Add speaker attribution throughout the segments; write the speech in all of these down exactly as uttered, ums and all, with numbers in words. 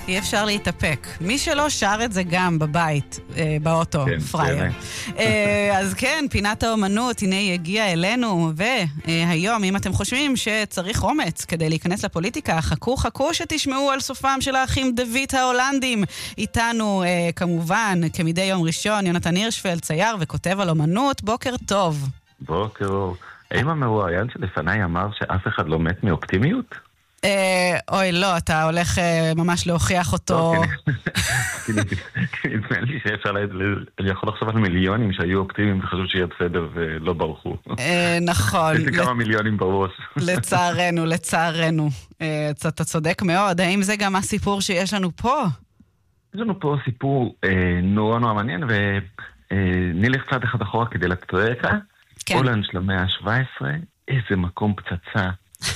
Speaker 1: אי אפשר להתאפק. מי שלא שר את זה גם בבית, אה, באוטו,
Speaker 2: כן,
Speaker 1: פרייר. אה, אז כן, פינת האומנות, הנה היא הגיעה אלינו, והיום, אם אתם חושבים שצריך אומץ כדי להיכנס לפוליטיקה, חכו, חכו שתשמעו על סופם של האחים דוד ההולנדים. איתנו, אה, כמובן, כמדי יום ראשון, יונתן הירשפלד, צייר וכותב על אומנות. בוקר טוב.
Speaker 2: בוקר אור. האם המרואיין שלפניי אמר שאף אחד לא מת מאופטימיות?
Speaker 1: אוי, לא, אתה הולך ממש להוכיח אותו.
Speaker 2: כי נדמה לי שאפשר, אני יכול לחשוב על מיליונים שהיו אופטימיים וחשוב שיהיה בסדר ולא ברחו.
Speaker 1: נכון.
Speaker 2: יש לי כמה מיליונים בראש.
Speaker 1: לצערנו, לצערנו. אתה צודק מאוד. האם זה גם הסיפור שיש לנו פה?
Speaker 2: יש לנו פה סיפור נורא נורא מעניין, ונלך צעד אחד אחורה כדי לתרקע. הולנד של המאה ה-שבע עשרה, איזה מקום פצצה.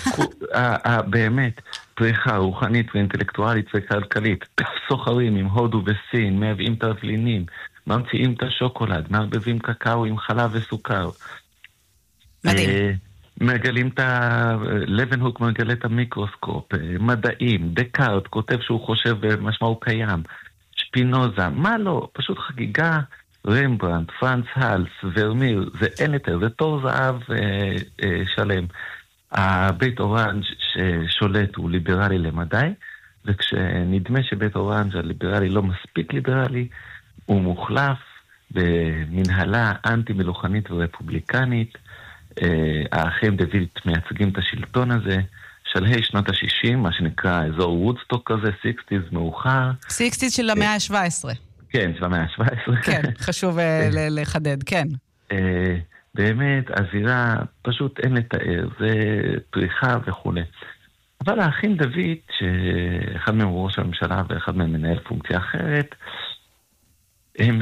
Speaker 2: באמת, פריחה רוחנית ואינטלקטואלית וכלכלית. סוחרים עם הודו וסין, מייבאים תבלינים, ממציאים את השוקולד, מערבבים קקאו עם חלב וסוכר.
Speaker 1: מדהים.
Speaker 2: מגלים את ה... לבנהוק מגלה את המיקרוסקופ, מדעים, דקארט, כותב שהוא חושב משמע הוא קיים, שפינוזה, מה לא? פשוט חגיגה. רמברנט, פרנץ הלס, ורמיר, זה אין יותר, זה תור זהב אה, אה, שלם. הבית אורנג' ששולט הוא ליברלי למדי, וכשנדמה שבית אורנג' הליברלי לא מספיק ליברלי, הוא מוחלף במנהלה אנטי-מלוכנית ורפובליקנית. אה, האחים דוד מייצגים את השלטון הזה, שלהי שנות ה-שישים, מה שנקרא אזור וודסטוק כזה, שישים מאוחר.
Speaker 1: שישים של המאה ה-שבע עשרה.
Speaker 2: כן, של המאה ה-שבע עשרה.
Speaker 1: כן, חשוב לחדד, כן.
Speaker 2: באמת, הזירה פשוט אין לתאר, זה פריחה וכו'. אבל האחים דוד, שאחד מהם הוא ראש הממשלה ואחד מהם מנהל פונקציה אחרת, הם,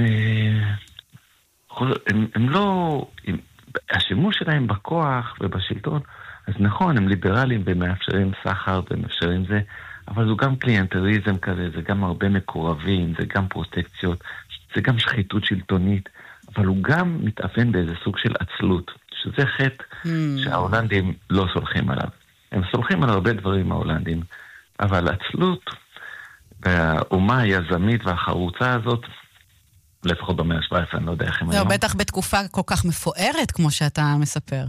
Speaker 2: הם, הם לא, הם, השימוש שלהם בכוח ובשלטון, אז נכון, הם ליברליים ומאפשרים סחר ומאפשרים זה, אבל זו גם קליינטריזם כזה, זה גם הרבה מקורבים, זה גם פרוטקציות, זה גם שחיתות שלטונית, אבל הוא גם מתאפן באיזה סוג של עצלות, שזה חטא mm. שההולנדים לא סולחים עליו. הם סולחים על הרבה דברים ההולנדים, אבל עצלות והאומה היזמית והחרוצה הזאת, לפחות במאה ה-שבע עשרה, אני לא יודע איך הם היום.
Speaker 1: זה בטח בתקופה כל כך מפוארת, כמו שאתה מספר.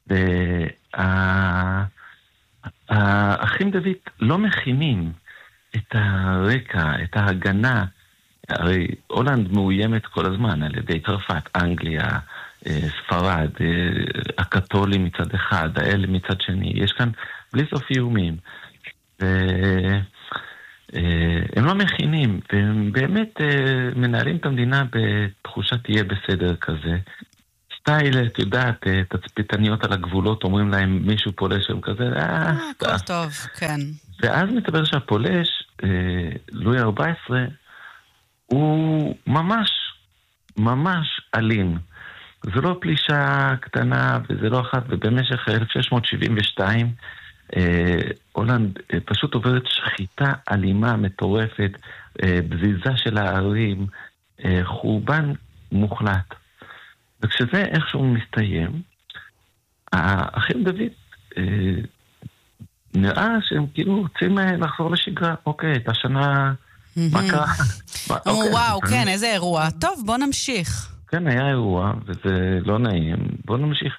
Speaker 2: וה... האחים דוד לא מכינים את הרקע, את ההגנה. הרי הולנד מאוימת כל הזמן על ידי צרפת, אנגליה, ספרד, הקתולים מצד אחד, האלה מצד שני. יש כאן בלי סוף איומים. והם לא מכינים, והם באמת מנהלים את המדינה בתחושה תהיה בסדר כזה. סטייל, את יודעת, תצפיתניות על הגבולות, אומרים להם מישהו פולש שם כזה, אה,
Speaker 1: הכל טוב, כן.
Speaker 2: ואז מתבר שהפולש, לואי ה-ארבע עשרה, הוא ממש, ממש אלים. זו לא פלישה קטנה, וזה לא אחת, ובמשך אלף שש מאות שבעים ושתיים, הולנד פשוט עוברת שחיטה אלימה מטורפת, בזיזה של הערים, חורבן מוחלט. וכשזה איכשהו מסתיים, האחים דוד אה, נראה שהם כאילו רוצים לחזור לשגרה. אוקיי, את השנה, מה קרה?
Speaker 1: וואו, כן, איזה אירוע. טוב, בוא נמשיך.
Speaker 2: כן, היה אירוע, וזה לא נעים. בוא נמשיך.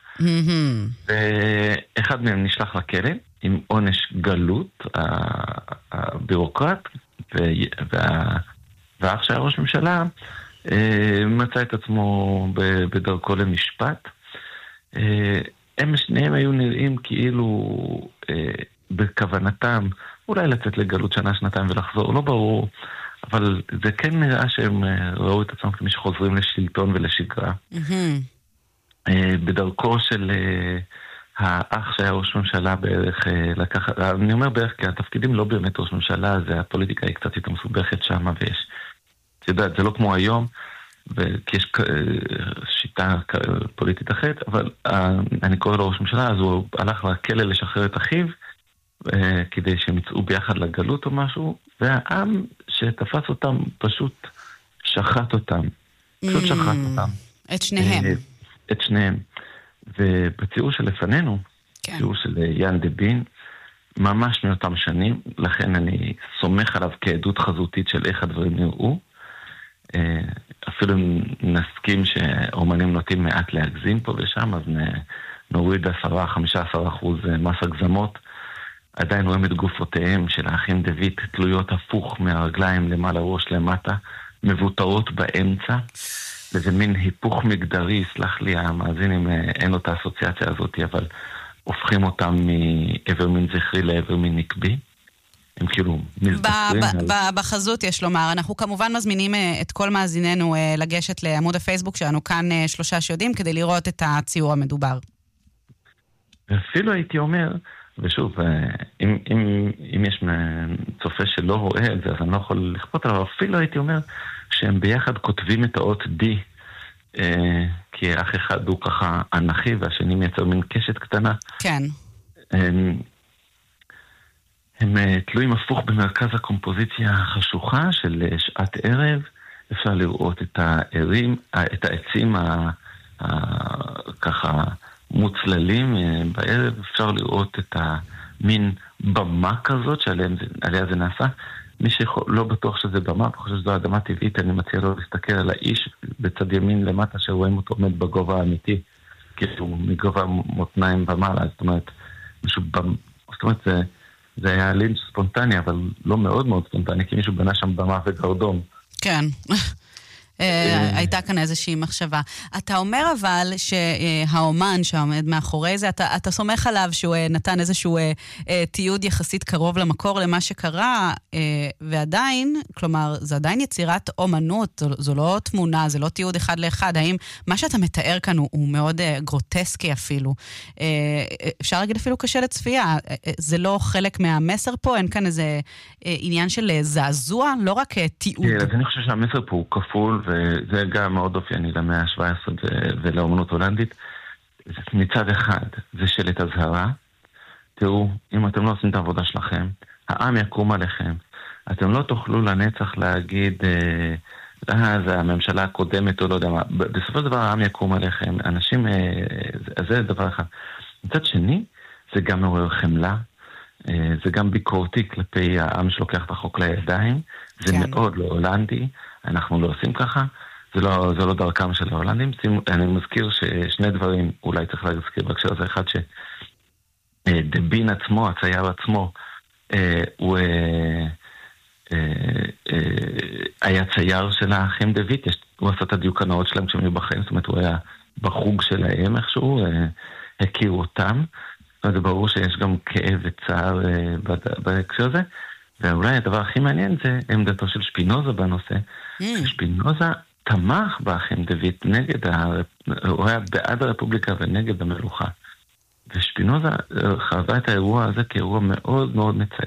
Speaker 2: ואחד מהם נשלח לכלא, עם עונש גלות, הבירוקרט, והאח שהיה ראש ממשלה, מצא את עצמו בדרכו למשפט. הם שניהם היו נראים כאילו בכוונתם אולי לצאת לגלות שנה, שנתיים ולחזור, לא ברור, אבל זה כן נראה שהם ראו את עצמם כמי שחוזרים לשלטון ולשגרה. בדרכו של האח שהיה ראש ממשלה בערך לקח, אני אומר בערך כי התפקידים לא באמת ראש ממשלה, זה הפוליטיקה היא קצת יותר מסובכת שם, ויש את יודעת, זה לא כמו היום, כי יש שיטה פוליטית אחרת, אבל אני קורא לו ראש ממשלה, אז הוא הלך לכלא לשחרר את אחיו, כדי שהם יצאו ביחד לגלות או משהו, והעם שתפס אותם פשוט שחט אותם. פשוט שחט אותם.
Speaker 1: את שניהם.
Speaker 2: את שניהם. ובציור שלפנינו, ציור של יאן דבין, ממש מאותם שנים, לכן אני סומך עליו כעדות חזותית של איך הדברים נראו. אפילו נסכים שאומנים נוטים מעט להגזים פה ושם, אז נוריד עשרה, חמישה עשר אחוז מס הגזמות. עדיין רואים את גופותיהם של האחים דוד תלויות הפוך מהרגליים למעלה ראש למטה, מבוטרות באמצע. וזה מין היפוך מגדרי, סלח לי המאזין אם אין לו את האסוציאציה הזאת, אבל הופכים אותם מעבר מין זכרי לעבר מין נקבי. הם כאילו מזדקרים.
Speaker 1: בחזות יש לומר, אנחנו כמובן מזמינים את כל מאזיננו לגשת לעמוד הפייסבוק שלנו, כאן שלושה שיודעים, כדי לראות את הציור המדובר.
Speaker 2: ואפילו הייתי אומר, ושוב, אם, אם, אם יש צופה שלא רואה את זה, אז אני לא יכול לכפות עליו, אפילו הייתי אומר שהם ביחד כותבים את האות D, אה, כי אח אחד הוא ככה אנכי, והשני מייצר מין קשת קטנה.
Speaker 1: כן.
Speaker 2: הם, הם תלויים הפוך במרכז הקומפוזיציה החשוכה של שעת ערב, אפשר לראות את הערים, את העצים ה, ה, ככה מוצללים בערב, אפשר לראות את המין במה כזאת שעליה זה נעשה. מי שלא בטוח שזה במה, חושב שזו אדמה טבעית, אני מציע לו להסתכל על האיש בצד ימין למטה, שרואים אותו עומד בגובה האמיתי, כאילו מגובה מותניים במעלה, זאת אומרת, משהו במה, זאת אומרת, זה, זה היה לינץ' ספונטני, אבל לא מאוד מאוד ספונטני, כי מישהו בנה שם במה וגרדום.
Speaker 1: כן. הייתה כאן איזושהי מחשבה. אתה אומר אבל שהאומן שעומד מאחורי זה, אתה, אתה סומך עליו שהוא נתן איזשהו תיעוד יחסית קרוב למקור למה שקרה, ועדיין, כלומר, זה עדיין יצירת אומנות, זו, זו לא תמונה, זה לא תיעוד אחד לאחד. האם מה שאתה מתאר כאן הוא, הוא מאוד גרוטסקי אפילו? אפשר להגיד אפילו קשה לצפייה. זה לא חלק מהמסר פה? אין כאן איזה עניין של זעזוע? לא רק תיעוד.
Speaker 2: אז אני חושב שהמסר פה הוא כפול, וזה גם מאוד אופייני למאה ה-שבע עשרה ולאומנות הולנדית. מצד אחד, זה שלט הזהרה. תראו, אם אתם לא עושים את העבודה שלכם, העם יקום עליכם. אתם לא תוכלו לנצח להגיד, אה, זה הממשלה הקודמת או לא יודע מה. בסופו של דבר העם יקום עליכם. אנשים, זה דבר אחד. מצד שני, זה גם מעורר חמלה. זה גם ביקורתי כלפי העם שלוקח את החוק לידיים. זה כן. מאוד לא הולנדי. אנחנו לא עושים ככה, זה לא, זה לא דרכם של ההולנדים. אני מזכיר ששני דברים, אולי צריך להזכיר בהקשר הזה, אחד שדבין עצמו, הצייר עצמו, הוא היה צייר של האחים דוד, הוא עשה את הדיוק הנאות שלהם כשהם היו בחיים, זאת אומרת הוא היה בחוג שלהם איכשהו, הכיר אותם, זה ברור שיש גם כאב וצער בהקשר הזה, ואולי הדבר הכי מעניין זה עמדתו של שפינוזה בנושא. Mm. שפינוזה תמך באחים דוד נגד, הרפ... הוא היה בעד הרפובליקה ונגד המלוכה. ושפינוזה חווה את האירוע הזה כאירוע מאוד מאוד מצער.